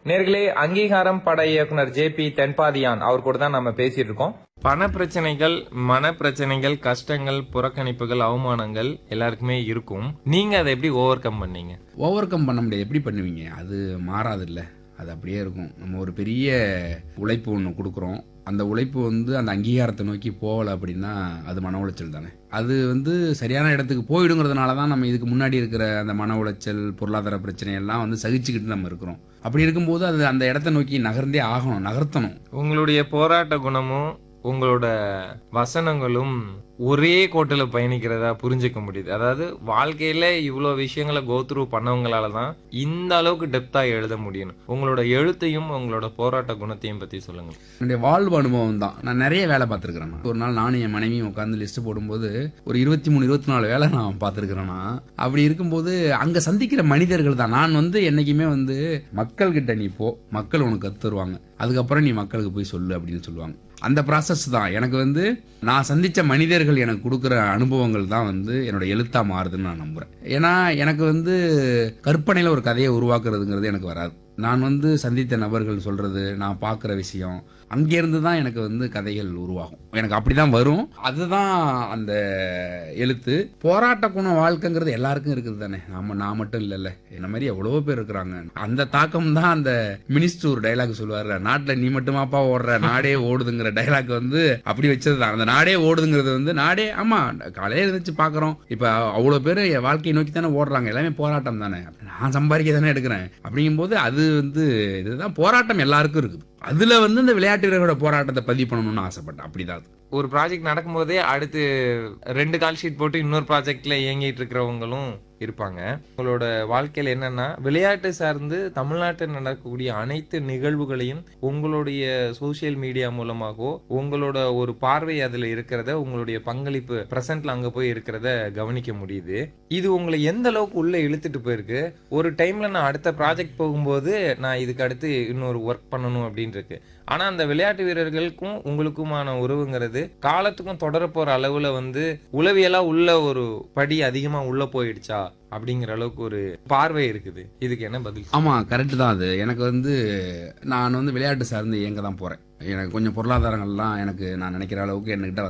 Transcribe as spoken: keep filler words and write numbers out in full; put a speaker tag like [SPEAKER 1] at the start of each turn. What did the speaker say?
[SPEAKER 1] நேர்களே, அங்கீகாரம் பட இயக்குனர் ஜே பி தென்பாதியான் அவர் கூட தான் நம்ம பேசிட்டு இருக்கோம். பண பிரச்சனைகள், மன பிரச்சனைகள், கஷ்டங்கள், புறக்கணிப்புகள், அவமானங்கள் எல்லாருக்குமே இருக்கும். நீங்க அதை எப்படி ஓவர் கம் பண்ணீங்க?
[SPEAKER 2] ஓவர் கம் பண்ண முடியாது. எப்படி பண்ணுவீங்க? அது மாறாது இல்ல, அது அப்படியே இருக்கும். நம்ம ஒரு பெரிய உழைப்பு ஒன்று கொடுக்குறோம், அந்த உழைப்பு வந்து அந்த அங்கீகாரத்தை நோக்கி போகலை அப்படின்னா அது மன உளைச்சல் தானே. அது வந்து சரியான இடத்துக்கு போயிடுங்கிறதுனால தான் நம்ம இதுக்கு முன்னாடி இருக்கிற அந்த மன உளைச்சல், பொருளாதார பிரச்சனை எல்லாம் வந்து சகிச்சுக்கிட்டு நம்ம இருக்கிறோம். அப்படி இருக்கும்போது அது அந்த இடத்த நோக்கி நகர்ந்தே ஆகணும், நகர்த்தணும்.
[SPEAKER 1] உங்களுடைய போராட்ட குணமும் உங்களோட வசனங்களும் ஒரே கோட்டில் பயணிக்கிறதா புரிஞ்சுக்க முடியுது. அதாவது வாழ்க்கையில இவ்வளவு விஷயங்களை கோத்ரூ பண்ணவங்களால தான் இந்த அளவுக்கு டெப்தா எழுத முடியும். உங்களோட எழுத்தையும் உங்களோட போராட்ட குணத்தையும் பத்தி சொல்லுங்க.
[SPEAKER 2] என்னுடைய வாழ்வு அனுபவம் தான். நான் நிறைய வேலை பார்த்துருக்கிறேன். ஒரு நாள் நானும் என் மனைவியும் உட்காந்து லிஸ்ட் போடும்போது ஒரு இருபத்தி மூணு இருபத்தி நாலு வேலை நான் பார்த்துருக்கிறேன்னா, அப்படி இருக்கும்போது அங்க சந்திக்கிற மனிதர்கள் தான். நான் வந்து என்னைக்குமே வந்து மக்கள் கிட்ட நீ போ, மக்கள் உனக்கு கத்து தருவாங்க, அதுக்கப்புறம் நீ மக்களுக்கு போய் சொல்லு அப்படின்னு சொல்லுவாங்க. அந்த ப்ராசஸ் தான் எனக்கு வந்து நான் சந்திச்ச மனிதர்கள் எனக்கு கொடுக்குற அனுபவங்கள் தான் வந்து என்னோட எழுத்தா மாறுதுன்னு நான் நம்புறேன். ஏன்னா எனக்கு வந்து கற்பனையில ஒரு கதையை உருவாக்குறதுங்கிறது எனக்கு வராது. நான் வந்து சந்தித்த நபர்கள் சொல்றது, நான் பார்க்குற விஷயம், அங்கேருந்து தான் எனக்கு வந்து கதைகள் உருவாகும். எனக்கு அப்படிதான் வரும். அதுதான் அந்த எழுத்து. போராட்ட குண வாழ்க்கைங்கிறது எல்லாருக்கும் இருக்குது தானே. நாம நான் மட்டும் இல்லைல்ல, என்ன மாதிரி எவ்வளவோ பேர் இருக்கிறாங்க. அந்த தாக்கம் தான் அந்த மினிஸ்டர் ஒரு டைலாக் சொல்லுவாரு, நாட்டில் நீ மட்டுமாப்பா ஓடுற, நாடே ஓடுதுங்கிற டைலாக் வந்து அப்படி வச்சதுதான். அந்த நாடே ஓடுதுங்கிறது வந்து நாடே, ஆமா காலையில இருந்துச்சு பாக்குறோம், இப்ப அவ்வளவு பேர் என் வாழ்க்கையை நோக்கி தானே ஓடுறாங்க, எல்லாமே போராட்டம் தானே, நான் சம்பாதிக்க தானே எடுக்கிறேன். அப்படிங்கும்போது அது வந்து இதுதான் போராட்டம் எல்லாருக்கும் இருக்குது. அதுல வந்து இந்த விளையாட்டு வீரர்களோட போராட்டத்தை பதிவு பண்ணணும்னு ஆசைப்பட்டேன். அப்படிதான்.
[SPEAKER 1] ஒரு ப்ராஜெக்ட் நடக்கும்போதே அடுத்து ரெண்டு கால் ஷீட் போட்டு இன்னொரு ப்ராஜெக்ட்ல இயங்கிட்டு இருக்கிறவங்களும் இருப்பாங்க. உங்களோட வாழ்க்கையில என்னன்னா, விளையாட்டு சார்ந்து தமிழ்நாட்டில் நடக்கக்கூடிய அனைத்து நிகழ்வுகளையும் உங்களுடைய சோசியல் மீடியா மூலமாகவோ உங்களோட ஒரு பார்வை அதுல இருக்கிறத, உங்களுடைய பங்களிப்பு பிரசன்ட்ல அங்க போய் இருக்கிறத கவனிக்க முடியுது. இது உங்களை எந்த அளவுக்கு உள்ள இழுத்துட்டு போயிருக்கு? ஒரு டைம்ல நான் அடுத்த ப்ராஜெக்ட் போகும்போது நான் இதுக்கு அடுத்து இன்னொரு ஒர்க் பண்ணணும் அப்படின்னு இருக்கு. ஆனா அந்த விளையாட்டு வீரர்களுக்கும் உங்களுக்குமான உறவுங்கிறது காலத்துக்கும் தொடர போற அளவுல வந்து உளவியலா உள்ள ஒரு படி அதிகமா உள்ள போயிடுச்சா அப்படிங்கிற அளவுக்கு ஒரு பார்வை இருக்குது. இதுக்கு என்ன பதில்?
[SPEAKER 2] ஆமா, கரெக்ட் தான். அது எனக்கு வந்து நான் வந்து விளையாட்டு சார்ந்து இயங்க தான் போறேன். எனக்கு கொஞ்சம் பொருளாதாரங்கள்லாம் எனக்கு நான் நினைக்கிற அளவுக்கு என்கிட்ட